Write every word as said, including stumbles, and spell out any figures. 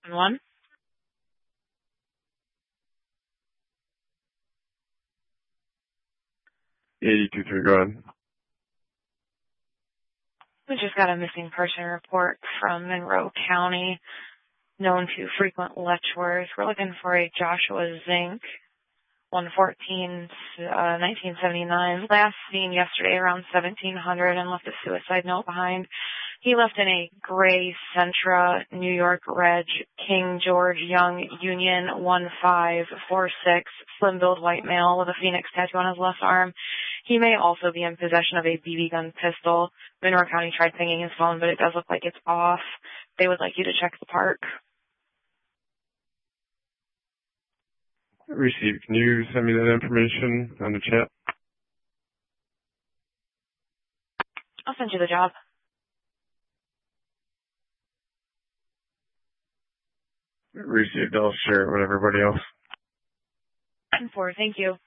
One. eighty-two three, go ahead. We just got a missing person report from Monroe County, known to frequent Letchworth. We're looking for a Joshua Zink, one fourteen, uh, nineteen seventy-nine. Last seen yesterday around seventeen hundred and left a suicide note behind. He left in a gray Sentra, New York Reg, King George Young Union one five four six, slim-build white male with a phoenix tattoo on his left arm. He may also be in possession of a B B gun pistol. Monroe County tried pinging his phone, but it does look like it's off. They would like you to check the park. Received. Can you send me that information on the chat? I'll send you the job. Received. I'll share it with everybody else. Four. Thank you.